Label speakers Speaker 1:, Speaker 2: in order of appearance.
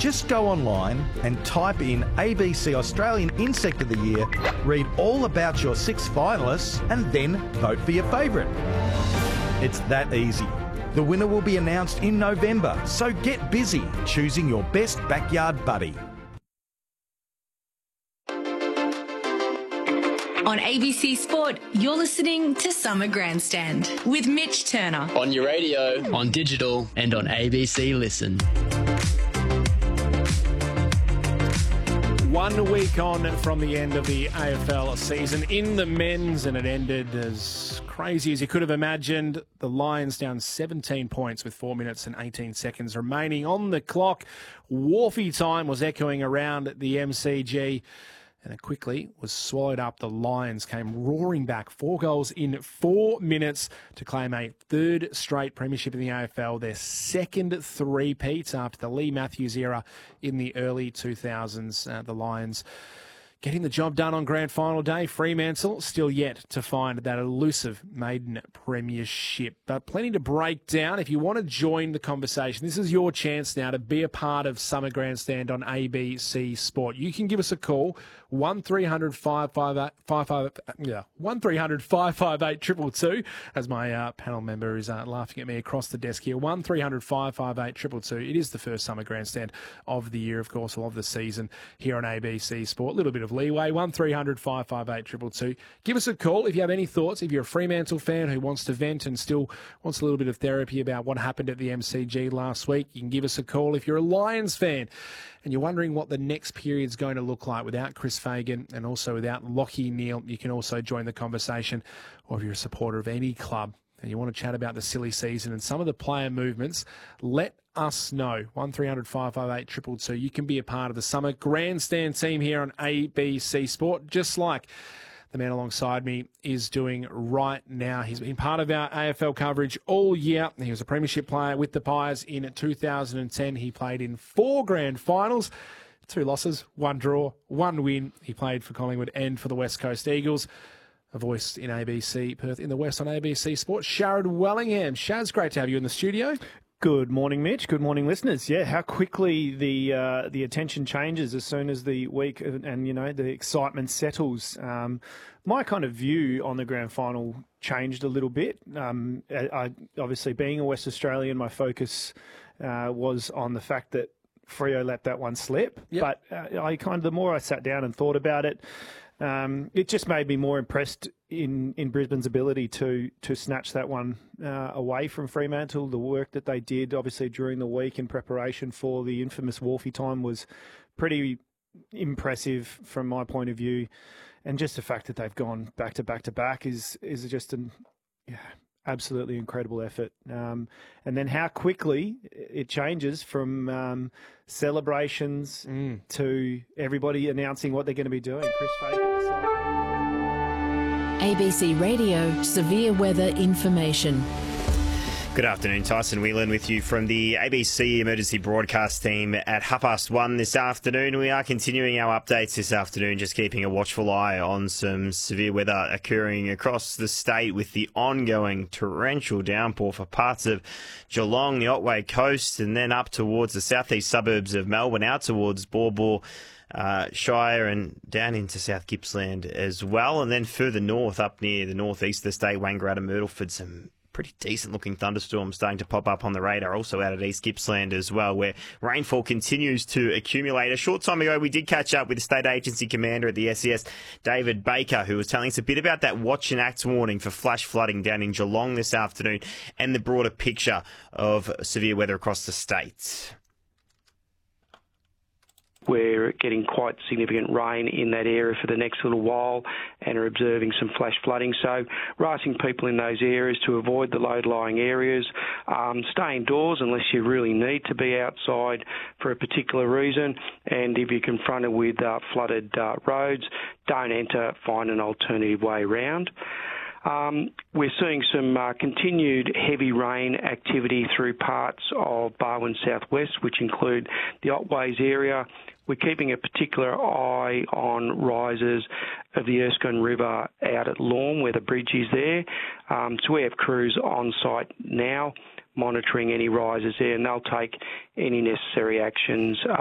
Speaker 1: Just go online and type in ABC Australian Insect of the Year, read all about your 6 finalists, and then vote for your favourite. It's that easy. The winner will be announced in November, so get busy choosing your best backyard buddy.
Speaker 2: On ABC Sport, you're listening to Summer Grandstand with Mitch Turner.
Speaker 3: On your radio, on digital, and on ABC Listen.
Speaker 4: 1 week on from the end of the AFL season in the men's, and it ended as crazy as you could have imagined. The Lions down 17 points with 4 minutes and 18 seconds remaining on the clock. Wharfie time was echoing around the MCG, and it quickly was swallowed up. The Lions came roaring back, 4 goals in 4 minutes to claim a third straight premiership in the AFL, their second three-peat after the Lee Matthews era in the early 2000s. The Lions getting the job done on grand final day. Fremantle still yet to find that elusive maiden premiership. But plenty to break down. If you want to join the conversation, this is your chance now to be a part of Summer Grandstand on ABC Sport. You can give us a call, 1300 558 222, as my panel member is laughing at me across the desk here. 1300 558 222. It is the first Summer Grandstand of the year, of course, or of the season here on ABC Sport. A little bit of leeway, 1300 558 222. Give us a call if you have any thoughts. If you're a Fremantle fan who wants to vent and still wants a little bit of therapy about what happened at the MCG last week, you can give us a call. If you're a Lions fan and you're wondering what the next period's going to look like without Chris Fagan and also without Lachie Neale, you can also join the conversation. Or if you're a supporter of any club and you want to chat about the silly season and some of the player movements, let us know. 1300 558 222. You can be a part of the Summer Grandstand team here on ABC Sport, just like the man alongside me is doing right now. He's been part of our AFL coverage all year. He was a premiership player with the Pies in 2010. He played in 4 grand finals, 2 losses, 1 draw, 1 win. He played for Collingwood and for the West Coast Eagles. A voice in ABC Perth in the West on ABC Sport, Sharrod Wellingham. Shaz, great to have you in the studio.
Speaker 5: Good morning, Mitch. Good morning, listeners. Yeah, how quickly the attention changes as soon as the week and the excitement settles. My kind of view on the grand final changed a little bit. I obviously, being a West Australian, my focus was on the fact that Freo let that one slip. Yep. But the more I sat down and thought about it, it just made me more impressed in Brisbane's ability to snatch that one away from Fremantle. The work that they did, obviously, during the week in preparation for the infamous Wharfie time was pretty impressive from my point of view. And just the fact that they've gone back to back to back is just an absolutely incredible effort. And then how quickly it changes from celebrations to everybody announcing what they're going to be doing. Chris Fagan.
Speaker 2: ABC Radio Severe Weather Information.
Speaker 6: Good afternoon, Tyson Whelan with you from the ABC Emergency Broadcast team at 1:30 this afternoon. We are continuing our updates this afternoon, just keeping a watchful eye on some severe weather occurring across the state with the ongoing torrential downpour for parts of Geelong, the Otway Coast, and then up towards the southeast suburbs of Melbourne, out towards Baw Baw, Shire, and down into South Gippsland as well. And then further north, up near the northeast of the state, Wangaratta, Myrtleford, some pretty decent-looking thunderstorms starting to pop up on the radar, also out at East Gippsland as well, where rainfall continues to accumulate. A short time ago, we did catch up with the State Agency Commander at the SES, David Baker, who was telling us a bit about that watch and act warning for flash flooding down in Geelong this afternoon and the broader picture of severe weather across the state.
Speaker 7: We're getting quite significant rain in that area for the next little while and are observing some flash flooding. So we're asking people in those areas to avoid the low-lying areas, stay indoors unless you really need to be outside for a particular reason, and if you're confronted with flooded roads, don't enter, find an alternative way around. We're seeing some continued heavy rain activity through parts of Barwon Southwest, which include the Otways area. We're keeping a particular eye on rises of the Erskine River out at Lorne, where the bridge is there. So we have crews on site now monitoring any rises there, and they'll take any necessary actions